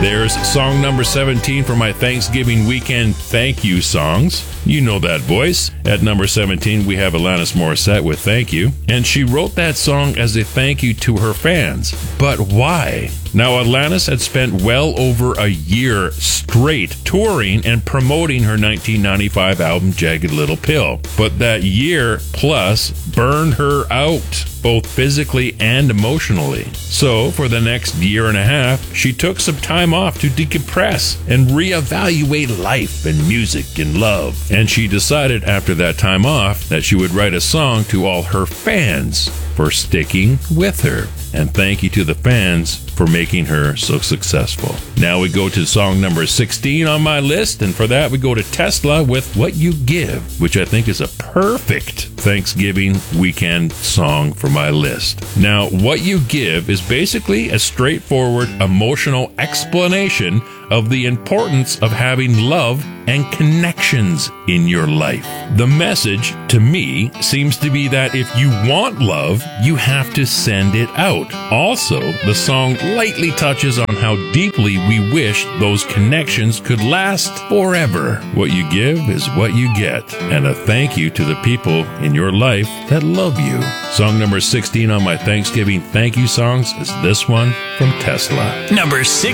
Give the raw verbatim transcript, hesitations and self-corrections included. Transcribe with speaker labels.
Speaker 1: There's song number seventeen for my Thanksgiving weekend thank you songs. You know that voice. At number seventeen, we have Alanis Morissette with Thank You. And she wrote that song as a thank you to her fans. But why? Now, Alanis had spent well over a year straight touring and promoting her nineteen ninety-five album, Jagged Little Pill. But that year plus burned her out, both physically and emotionally. So, for the next year and a half, she took some time off to decompress and reevaluate life and music and love. And she decided after that time off that she would write a song to all her fans for sticking with her. And thank you to the fans for making her so successful. Now we go to song number sixteen on my list, and for that we go to Tesla with What You Give, which I think is a perfect Thanksgiving weekend song for my list. Now, What You Give is basically a straightforward emotional explanation of the importance of having love and connections in your life. The message, to me, seems to be that if you want love, you have to send it out. Also, the song lightly touches on how deeply we wish those connections could last forever. What you give is what you get, and a thank you to the people in your life that love you. Song number sixteen on my Thanksgiving thank you songs is this one from Tesla.
Speaker 2: Number six.